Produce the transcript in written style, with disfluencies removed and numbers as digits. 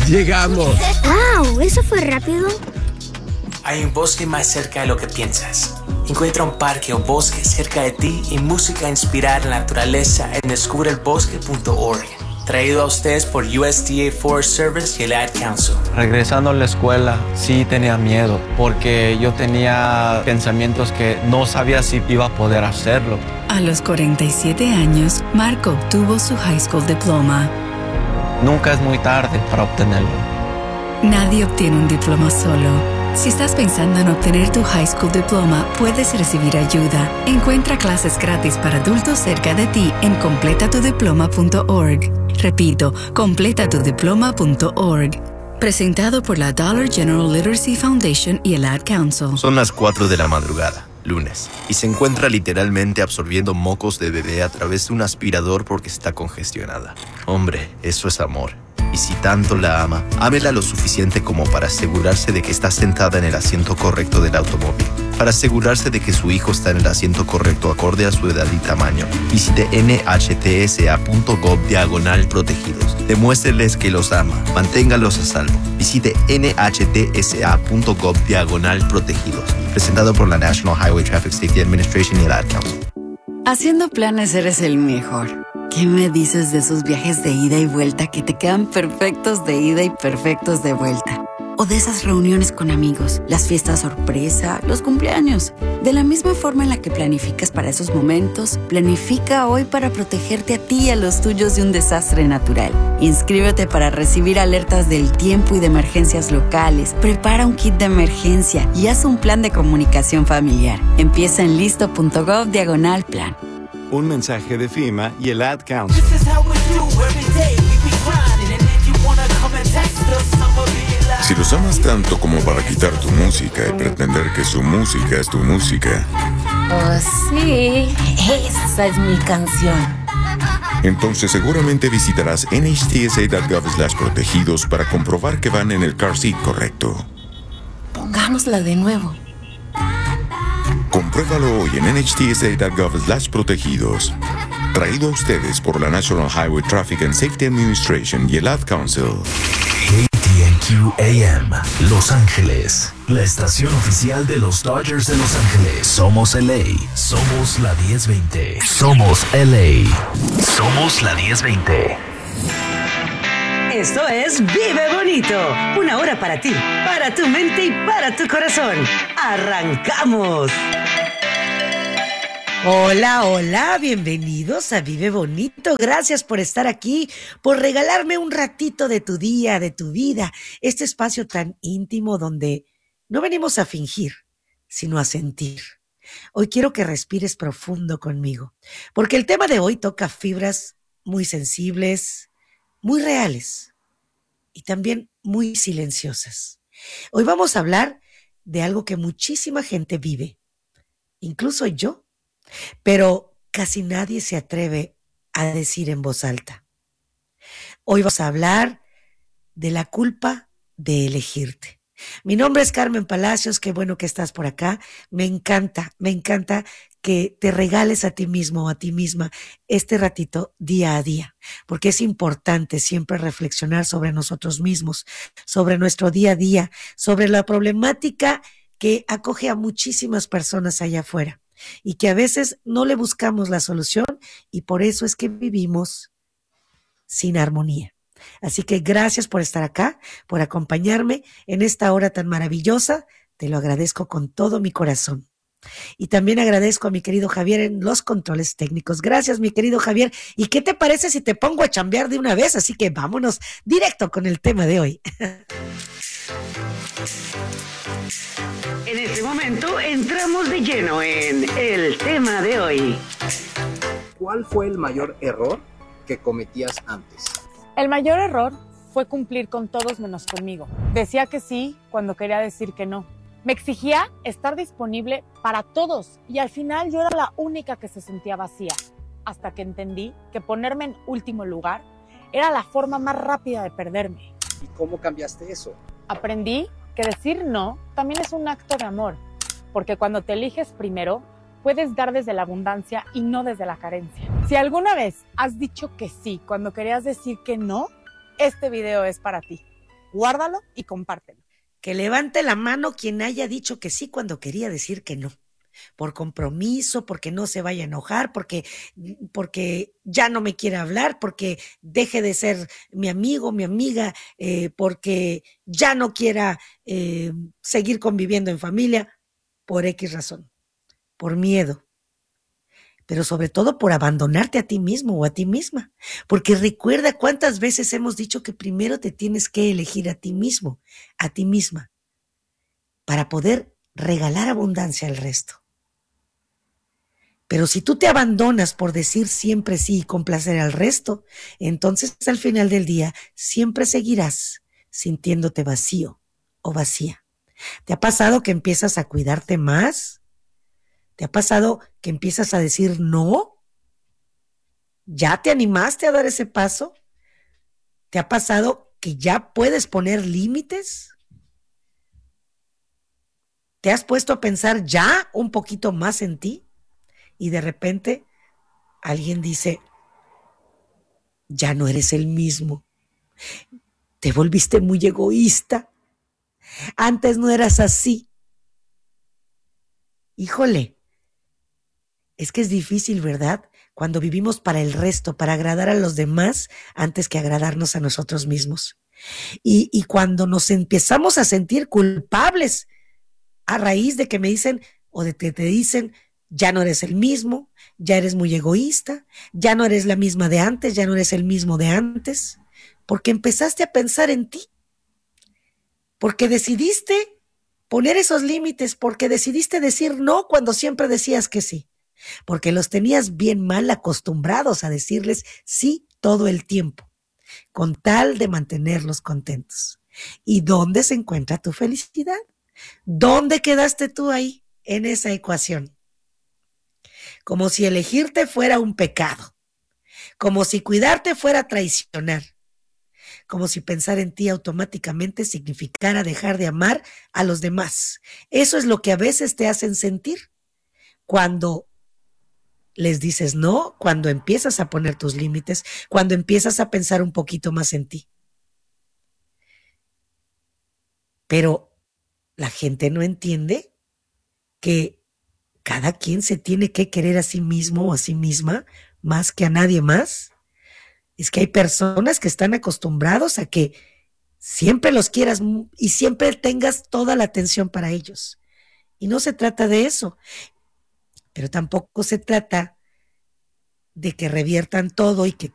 Llegamos. ¡Wow! ¿Eso fue rápido? Hay un bosque más cerca de lo que piensas. Encuentra un parque o bosque cerca de ti y música inspirada en la naturaleza en descubrelbosque.org. Traído a ustedes por USDA Forest Service y el Ad Council. Regresando a la escuela, sí tenía miedo, porque yo tenía pensamientos que no sabía si iba a poder hacerlo. A los 47 años, Marco obtuvo su high school diploma. Nunca es muy tarde para obtenerlo. Nadie obtiene un diploma solo. Si estás pensando en obtener tu high school diploma, puedes recibir ayuda. Encuentra clases gratis para adultos cerca de ti en completatudiploma.org. Repito, completatudiploma.org. Presentado por la Dollar General Literacy Foundation y el Ad Council. Son las 4 de la madrugada, lunes, y se encuentra literalmente absorbiendo mocos de bebé a través de un aspirador porque está congestionada. Hombre, eso es amor. Y si tanto la ama, ámela lo suficiente como para asegurarse de que está sentada en el asiento correcto del automóvil. Para asegurarse de que su hijo está en el asiento correcto acorde a su edad y tamaño, visite nhtsa.gov/protegidos. Demuéstreles que los ama. Manténgalos a salvo. Visite nhtsa.gov/protegidos. Presentado por la National Highway Traffic Safety Administration y el Ad Council. Haciendo planes eres el mejor. ¿Qué me dices de esos viajes de ida y vuelta que te quedan perfectos de ida y perfectos de vuelta? O de esas reuniones con amigos, las fiestas sorpresa, los cumpleaños. De la misma forma en la que planificas para esos momentos, planifica hoy para protegerte a ti y a los tuyos de un desastre natural. Inscríbete para recibir alertas del tiempo y de emergencias locales. Prepara un kit de emergencia y haz un plan de comunicación familiar. Empieza en listo.gov/plan. Un mensaje de FEMA y el Ad Council. Si los amas tanto como para quitar tu música y pretender que su música es tu música. Oh, sí, esa es mi canción. Entonces seguramente visitarás nhtsa.gov/protegidos para comprobar que van en el car seat correcto. Pongámosla de nuevo. Compruébalo hoy en nhtsa.gov/protegidos. Traído a ustedes por la National Highway Traffic and Safety Administration y el Ad Council. KTNQ AM, Los Ángeles, la estación oficial de los Dodgers de Los Ángeles. Somos LA, somos la 1020. Somos LA, somos la 1020. Esto es Vive Bonito, una hora para ti, para tu mente y para tu corazón. ¡Arrancamos! Hola, hola, bienvenidos a Vive Bonito. Gracias por estar aquí, por regalarme un ratito de tu día, de tu vida. Este espacio tan íntimo donde no venimos a fingir, sino a sentir. Hoy quiero que respires profundo conmigo, porque el tema de hoy toca fibras muy sensibles, muy reales y también muy silenciosas. Hoy vamos a hablar de algo que muchísima gente vive, incluso yo, pero casi nadie se atreve a decir en voz alta. Hoy vamos a hablar de la culpa de elegirte. Mi nombre es Carmen Palacios, qué bueno que estás por acá. Me encanta que te regales a ti mismo o a ti misma este ratito día a día, porque es importante siempre reflexionar sobre nosotros mismos, sobre nuestro día a día, sobre la problemática que acoge a muchísimas personas allá afuera y que a veces no le buscamos la solución y por eso es que vivimos sin armonía. Así que gracias por estar acá, por acompañarme en esta hora tan maravillosa. Te lo agradezco con todo mi corazón. Y también agradezco a mi querido Javier en los controles técnicos. Gracias, mi querido Javier. ¿Y qué te parece si te pongo a chambear de una vez? Así que vámonos directo con el tema de hoy. En este momento entramos de lleno en el tema de hoy. ¿Cuál fue el mayor error que cometías antes? El mayor error fue cumplir con todos menos conmigo. Decía que sí cuando quería decir que no. Me exigía estar disponible para todos y al final yo era la única que se sentía vacía. Hasta que entendí que ponerme en último lugar era la forma más rápida de perderme. ¿Y cómo cambiaste eso? Aprendí que decir no también es un acto de amor, porque cuando te eliges primero, puedes dar desde la abundancia y no desde la carencia. Si alguna vez has dicho que sí cuando querías decir que no, este video es para ti. guárdalo y compártelo. Que levante la mano quien haya dicho que sí cuando quería decir que no. Por compromiso, porque no se vaya a enojar, porque ya no me quiere hablar, porque deje de ser mi amigo, mi amiga, porque ya no quiera seguir conviviendo en familia, por X razón, por miedo, pero sobre todo por abandonarte a ti mismo o a ti misma. Porque recuerda cuántas veces hemos dicho que primero te tienes que elegir a ti mismo, a ti misma, para poder regalar abundancia al resto. Pero si tú te abandonas por decir siempre sí y complacer al resto, entonces al final del día siempre seguirás sintiéndote vacío o vacía. ¿Te ha pasado que empiezas a cuidarte más? ¿Te ha pasado que empiezas a decir no? ¿Ya te animaste a dar ese paso? ¿Te ha pasado que ya puedes poner límites? ¿Te has puesto a pensar ya un poquito más en ti? Y de repente alguien dice, ya no eres el mismo. Te volviste muy egoísta. Antes no eras así. Híjole, es que es difícil, ¿verdad? Cuando vivimos para el resto, para agradar a los demás antes que agradarnos a nosotros mismos. Y cuando nos empezamos a sentir culpables a raíz de que me dicen o de que te dicen, ya no eres el mismo, ya eres muy egoísta, ya no eres la misma de antes, ya no eres el mismo de antes, porque empezaste a pensar en ti, porque decidiste poner esos límites, porque decidiste decir no cuando siempre decías que sí, porque los tenías bien mal acostumbrados a decirles sí todo el tiempo, con tal de mantenerlos contentos. ¿Y dónde se encuentra tu felicidad? ¿Dónde quedaste tú ahí en esa ecuación? Como si elegirte fuera un pecado, como si cuidarte fuera traicionar, como si pensar en ti automáticamente significara dejar de amar a los demás. Eso es lo que a veces te hacen sentir cuando les dices no, cuando empiezas a poner tus límites, cuando empiezas a pensar un poquito más en ti. Pero la gente no entiende que cada quien se tiene que querer a sí mismo o a sí misma más que a nadie más. Es que hay personas que están acostumbrados a que siempre los quieras y siempre tengas toda la atención para ellos. Y no se trata de eso, pero tampoco se trata de que reviertan todo y que